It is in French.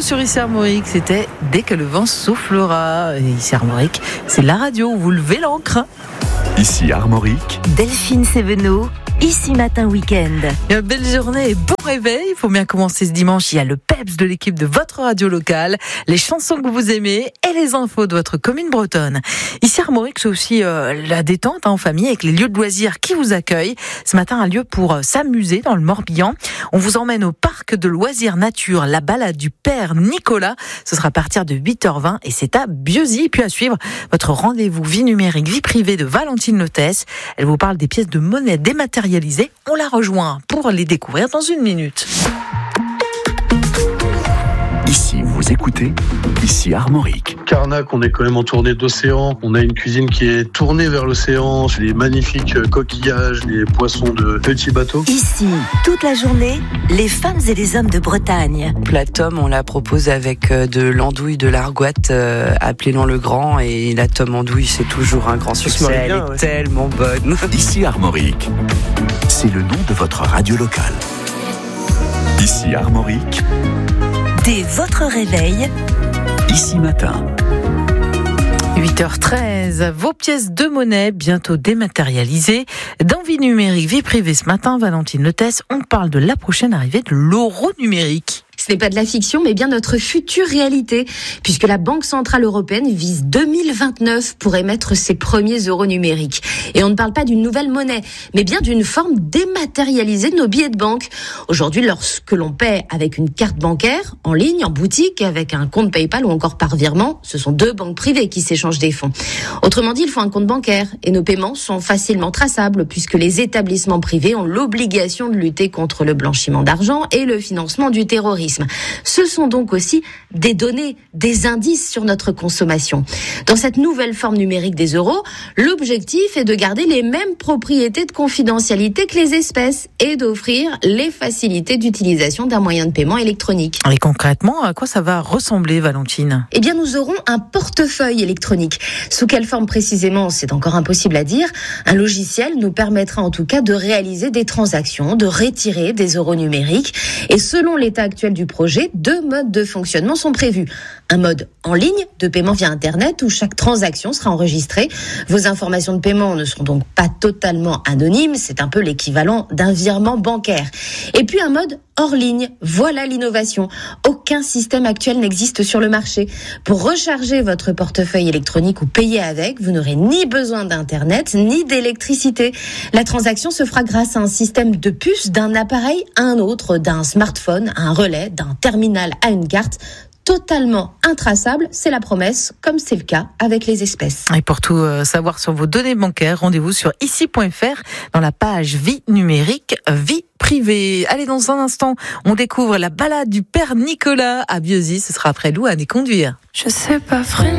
sur ici Armorique, c'était Dès que le vent soufflera. Et ici Armorique, c'est la radio où vous levez l'ancre. Ici Armorique, Delphine Sévenot, Ici Matin Week-end. Belle journée et bon réveil. Il faut bien commencer ce dimanche. Il y a le peps de l'équipe de votre radio locale, les chansons que vous aimez et les infos de votre commune bretonne. Ici Armorique, c'est aussi la détente en famille avec les lieux de loisirs qui vous accueillent. Ce matin, un lieu pour s'amuser dans le Morbihan. On vous emmène au parc de loisirs nature, la balade du père Nicolas. Ce sera à partir de 8h20 et c'est à Bieuzy. Puis à suivre, votre rendez-vous vie numérique, vie privée de Valentine Lotès. Elle vous parle des pièces de monnaie dématérialisées. On la rejoint pour les découvrir dans une minute. ici vous écoutez, ici Armorique. Carnac, on est quand même entouré d'océan. On a une cuisine qui est tournée vers l'océan. C'est les magnifiques coquillages, les poissons de petits bateaux. Ici, toute la journée, les femmes et les hommes de Bretagne. La tome, on la propose avec de l'andouille, de l'argoite, appelez-le le grand. Et la tome andouille, c'est toujours un grand succès. Elle est tellement bonne. Ici Armorique, c'est le nom de votre radio locale. Ici Armorique, Dès votre réveil, ici matin. 8h13, vos pièces de monnaie bientôt dématérialisées. Dans Vie numérique, vie privée ce matin, Valentine Lotès, on parle de la prochaine arrivée de l'euro numérique. Ce n'est pas de la fiction, mais bien notre future réalité, puisque la Banque Centrale Européenne vise 2029 pour émettre ses premiers euros numériques. Et on ne parle pas d'une nouvelle monnaie, mais bien d'une forme dématérialisée de nos billets de banque. Aujourd'hui, lorsque l'on paie avec une carte bancaire, en ligne, en boutique, avec un compte PayPal ou encore par virement, ce sont deux banques privées qui s'échangent des fonds. Autrement dit, il faut un compte bancaire, et nos paiements sont facilement traçables, puisque les établissements privés ont l'obligation de lutter contre le blanchiment d'argent et le financement du terrorisme. Ce sont donc aussi des données, des indices sur notre consommation. Dans cette nouvelle forme numérique des euros, l'objectif est de garder les mêmes propriétés de confidentialité que les espèces et d'offrir les facilités d'utilisation d'un moyen de paiement électronique. Et concrètement, à quoi ça va ressembler, Valentine ? Eh bien, nous aurons un portefeuille électronique. Sous quelle forme précisément, c'est encore impossible à dire. Un logiciel nous permettra en tout cas de réaliser des transactions, de retirer des euros numériques. Et selon l'état actuel du projet, deux modes de fonctionnement sont prévus. Un mode en ligne de paiement via Internet où chaque transaction sera enregistrée. Vos informations de paiement ne seront donc pas totalement anonymes. C'est un peu l'équivalent d'un virement bancaire. Et puis un mode hors ligne. Voilà l'innovation. Aucun système actuel n'existe sur le marché. Pour recharger votre portefeuille électronique ou payer avec, vous n'aurez ni besoin d'Internet ni d'électricité. La transaction se fera grâce à un système de puces d'un appareil à un autre, d'un smartphone à un relais, d'un terminal à une carte. Totalement intraçable, c'est la promesse, comme c'est le cas avec les espèces. Et pour tout savoir sur vos données bancaires, rendez-vous sur ici.fr dans la page Vie numérique, vie privée. Allez, dans un instant, on découvre la balade du père Nicolas à Bieuzy. Ce sera après Louane et Conduire. Je sais pas freiner.